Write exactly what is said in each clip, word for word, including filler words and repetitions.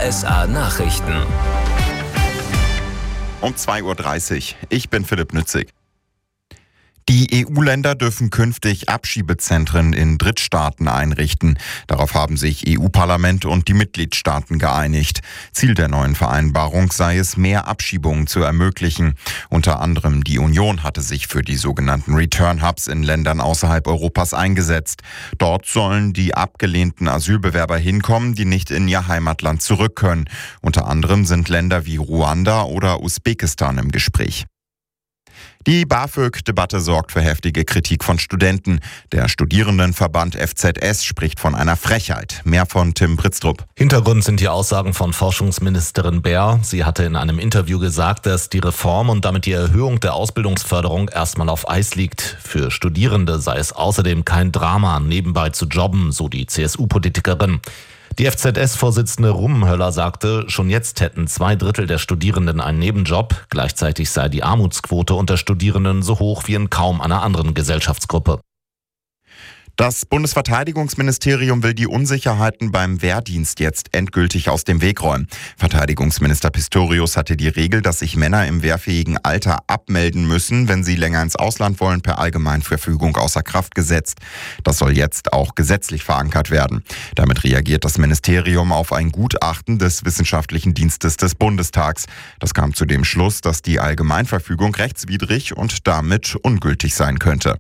S A Nachrichten. Um zwei Uhr dreißig. Ich bin Philipp Nützig. Die E U-Länder dürfen künftig Abschiebezentren in Drittstaaten einrichten. Darauf haben sich E U-Parlament und die Mitgliedstaaten geeinigt. Ziel der neuen Vereinbarung sei es, mehr Abschiebungen zu ermöglichen. Unter anderem die Union hatte sich für die sogenannten Return Hubs in Ländern außerhalb Europas eingesetzt. Dort sollen die abgelehnten Asylbewerber hinkommen, die nicht in ihr Heimatland zurück können. Unter anderem sind Länder wie Ruanda oder Usbekistan im Gespräch. Die BAföG-Debatte sorgt für heftige Kritik von Studenten. Der Studierendenverband F Z S spricht von einer Frechheit. Mehr von Tim Britztrup. Hintergrund sind die Aussagen von Forschungsministerin Baer. Sie hatte in einem Interview gesagt, dass die Reform und damit die Erhöhung der Ausbildungsförderung erstmal auf Eis liegt. Für Studierende sei es außerdem kein Drama, nebenbei zu jobben, so die C S U-Politikerin. Die F Z S-Vorsitzende Rummenhöller sagte, schon jetzt hätten zwei Drittel der Studierenden einen Nebenjob. Gleichzeitig sei die Armutsquote unter Studierenden so hoch wie in kaum einer anderen Gesellschaftsgruppe. Das Bundesverteidigungsministerium will die Unsicherheiten beim Wehrdienst jetzt endgültig aus dem Weg räumen. Verteidigungsminister Pistorius hatte die Regel, dass sich Männer im wehrfähigen Alter abmelden müssen, wenn sie länger ins Ausland wollen, per Allgemeinverfügung außer Kraft gesetzt. Das soll jetzt auch gesetzlich verankert werden. Damit reagiert das Ministerium auf ein Gutachten des Wissenschaftlichen Dienstes des Bundestags. Das kam zu dem Schluss, dass die Allgemeinverfügung rechtswidrig und damit ungültig sein könnte.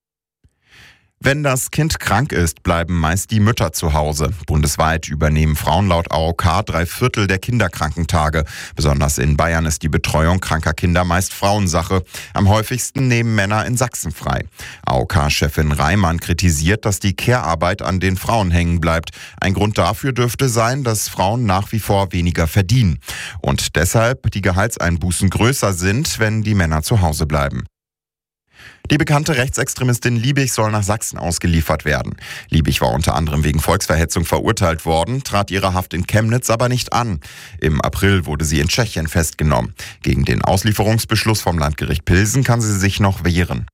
Wenn das Kind krank ist, bleiben meist die Mütter zu Hause. Bundesweit übernehmen Frauen laut A O K drei Viertel der Kinderkrankentage. Besonders in Bayern ist die Betreuung kranker Kinder meist Frauensache. Am häufigsten nehmen Männer in Sachsen frei. A O K-Chefin Reimann kritisiert, dass die Care-Arbeit an den Frauen hängen bleibt. Ein Grund dafür dürfte sein, dass Frauen nach wie vor weniger verdienen. Und deshalb die Gehaltseinbußen größer sind, wenn die Männer zu Hause bleiben. Die bekannte Rechtsextremistin Liebig soll nach Sachsen ausgeliefert werden. Liebig war unter anderem wegen Volksverhetzung verurteilt worden, trat ihre Haft in Chemnitz aber nicht an. Im April wurde sie in Tschechien festgenommen. Gegen den Auslieferungsbeschluss vom Landgericht Pilsen kann sie sich noch wehren.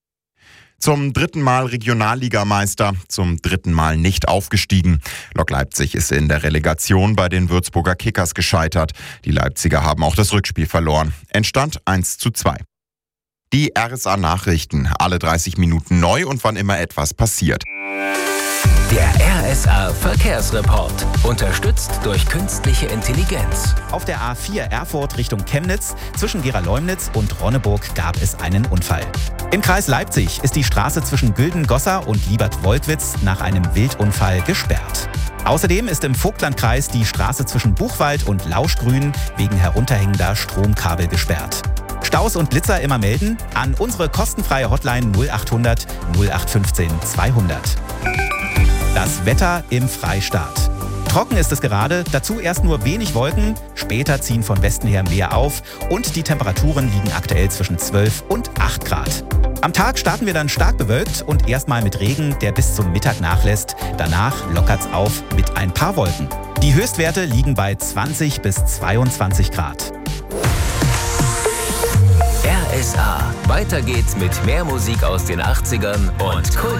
Zum dritten Mal Regionalligameister, zum dritten Mal nicht aufgestiegen. Lok Leipzig ist in der Relegation bei den Würzburger Kickers gescheitert. Die Leipziger haben auch das Rückspiel verloren. Endstand eins zu zwei. Die R S A-Nachrichten, alle dreißig Minuten neu und wann immer etwas passiert. Der R S A-Verkehrsreport, unterstützt durch künstliche Intelligenz. Auf der A vier Erfurt Richtung Chemnitz zwischen Gera-Leumnitz und Ronneburg gab es einen Unfall. Im Kreis Leipzig ist die Straße zwischen Gülden-Goslar und Liebert-Wolkwitz nach einem Wildunfall gesperrt. Außerdem ist im Vogtlandkreis die Straße zwischen Buchwald und Lauschgrün wegen herunterhängender Stromkabel gesperrt. Staus und Blitzer immer melden an unsere kostenfreie Hotline null achthundert null acht fünfzehn zweihundert. Das Wetter im Freistaat. Trocken ist es gerade, dazu erst nur wenig Wolken, später ziehen von Westen her mehr auf und die Temperaturen liegen aktuell zwischen zwölf und acht Grad. Am Tag starten wir dann stark bewölkt und erstmal mit Regen, der bis zum Mittag nachlässt. Danach lockert's auf mit ein paar Wolken. Die Höchstwerte liegen bei zwanzig bis zweiundzwanzig Grad. R S A. Weiter geht's mit mehr Musik aus den achtzigern und Kult.